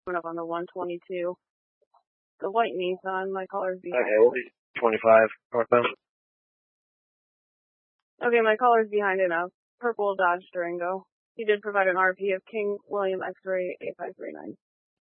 Coming up on the 122. The white Nissan, my caller's behind. Okay, we'll be 25 northbound. Okay, my caller's behind in a purple Dodge Durango. He did provide an RP of King William X-ray 8539.